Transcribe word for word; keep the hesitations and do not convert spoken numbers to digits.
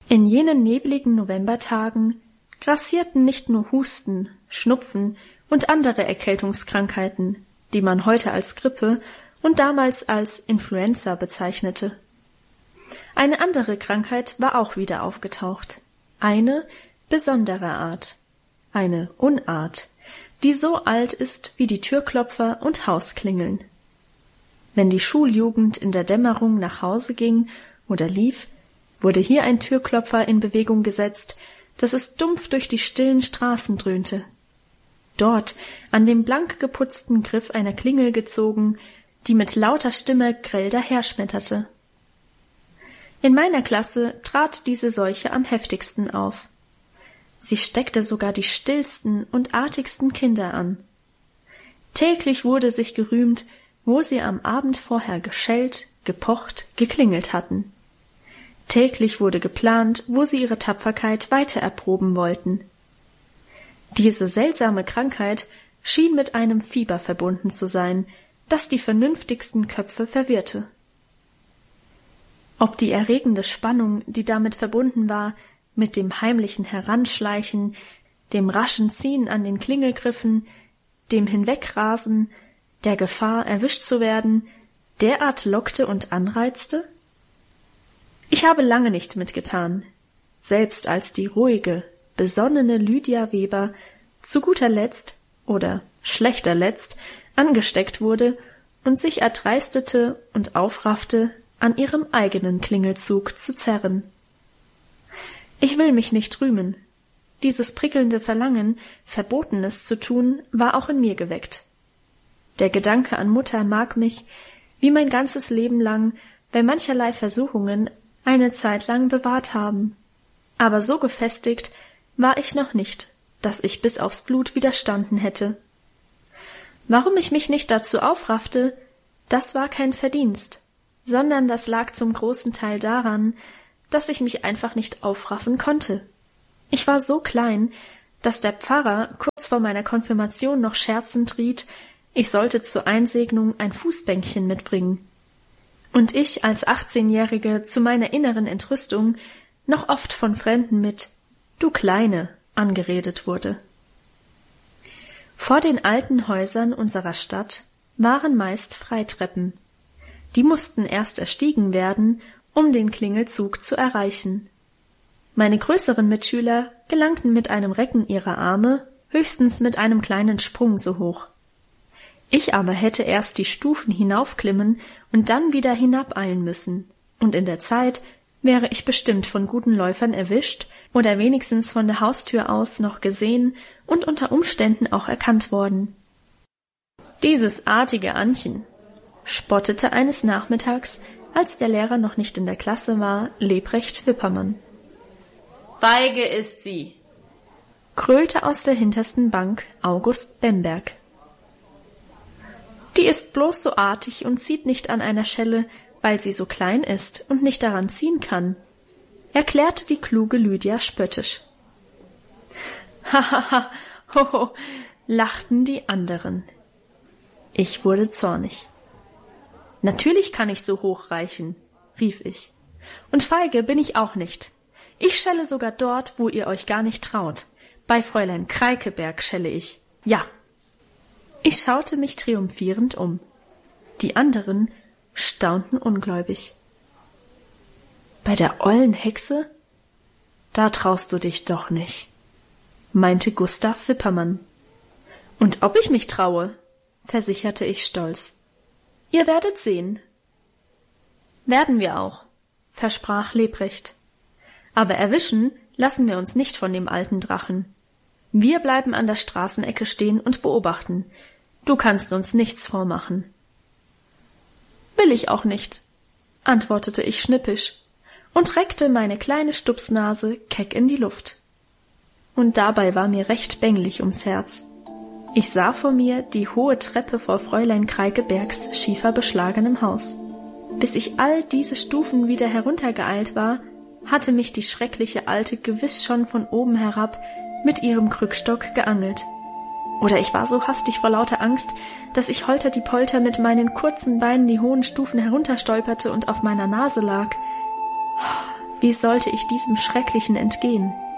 In jenen nebligen Novembertagen grassierten nicht nur Husten, Schnupfen und andere Erkältungskrankheiten, die man heute als Grippe und damals als Influenza bezeichnete. Eine andere Krankheit war auch wieder aufgetaucht. Eine besondere Art. Eine Unart, die so alt ist wie die Türklopfer und Hausklingeln. Wenn die Schuljugend in der Dämmerung nach Hause ging oder lief, wurde hier ein Türklopfer in Bewegung gesetzt, dass es dumpf durch die stillen Straßen dröhnte. Dort, an dem blank geputzten Griff einer Klingel gezogen, die mit lauter Stimme grell daherschmetterte. In meiner Klasse trat diese Seuche am heftigsten auf. Sie steckte sogar die stillsten und artigsten Kinder an. Täglich wurde sich gerühmt, wo sie am Abend vorher geschellt, gepocht, geklingelt hatten. Täglich wurde geplant, wo sie ihre Tapferkeit weiter erproben wollten. Diese seltsame Krankheit schien mit einem Fieber verbunden zu sein, das die vernünftigsten Köpfe verwirrte. Ob die erregende Spannung, die damit verbunden war, mit dem heimlichen Heranschleichen, dem raschen Ziehen an den Klingelgriffen, dem Hinwegrasen, der Gefahr, erwischt zu werden, derart lockte und anreizte? Ich habe lange nicht mitgetan, selbst als die ruhige, besonnene Lydia Weber zu guter Letzt oder schlechter Letzt angesteckt wurde und sich erdreistete und aufraffte, an ihrem eigenen Klingelzug zu zerren. Ich will mich nicht rühmen. Dieses prickelnde Verlangen, Verbotenes zu tun, war auch in mir geweckt. Der Gedanke an Mutter mag mich, wie mein ganzes Leben lang, bei mancherlei Versuchungen eine Zeit lang bewahrt haben. Aber so gefestigt war ich noch nicht, dass ich bis aufs Blut widerstanden hätte. Warum ich mich nicht dazu aufraffte, das war kein Verdienst, sondern das lag zum großen Teil daran, dass ich mich einfach nicht aufraffen konnte. Ich war so klein, dass der Pfarrer kurz vor meiner Konfirmation noch scherzend riet, ich sollte zur Einsegnung ein Fußbänkchen mitbringen. Und ich als achtzehnjährige zu meiner inneren Entrüstung noch oft von Fremden mit »Du Kleine« angeredet wurde. Vor den alten Häusern unserer Stadt waren meist Freitreppen. Die mussten erst erstiegen werden, um den Klingelzug zu erreichen. Meine größeren Mitschüler gelangten mit einem Recken ihrer Arme höchstens mit einem kleinen Sprung so hoch. Ich aber hätte erst die Stufen hinaufklimmen und dann wieder hinabeilen müssen, und in der Zeit wäre ich bestimmt von guten Läufern erwischt oder wenigstens von der Haustür aus noch gesehen und unter Umständen auch erkannt worden. »Dieses artige Annchen«, spottete eines Nachmittags, als der Lehrer noch nicht in der Klasse war, Lebrecht Wippermann. »Feige ist sie«, gröhlte aus der hintersten Bank August Bemberg. »Die ist bloß so artig und zieht nicht an einer Schelle, weil sie so klein ist und nicht daran ziehen kann«, erklärte die kluge Lydia spöttisch. »Hahaha, hoho«, lachten die anderen. Ich wurde zornig. »Natürlich kann ich so hoch reichen«, rief ich. »Und feige bin ich auch nicht. Ich schelle sogar dort, wo ihr euch gar nicht traut. Bei Fräulein Kreikeberg schelle ich. Ja.« Ich schaute mich triumphierend um. Die anderen staunten ungläubig. »Bei der ollen Hexe? Da traust du dich doch nicht«, meinte Gustav Wippermann. »Und ob ich mich traue«, versicherte ich stolz. »Ihr werdet sehen.« »Werden wir auch«, versprach Lebrecht. »Aber erwischen lassen wir uns nicht von dem alten Drachen. Wir bleiben an der Straßenecke stehen und beobachten. Du kannst uns nichts vormachen.« »Will ich auch nicht«, antwortete ich schnippisch und reckte meine kleine Stupsnase keck in die Luft. Und dabei war mir recht bänglich ums Herz. Ich sah vor mir die hohe Treppe vor Fräulein Kreikebergs schieferbeschlagenem Haus. Bis ich all diese Stufen wieder heruntergeeilt war, hatte mich die schreckliche Alte gewiss schon von oben herab mit ihrem Krückstock geangelt. Oder ich war so hastig vor lauter Angst, dass ich holter die Polter mit meinen kurzen Beinen die hohen Stufen herunterstolperte und auf meiner Nase lag. Wie sollte ich diesem Schrecklichen entgehen?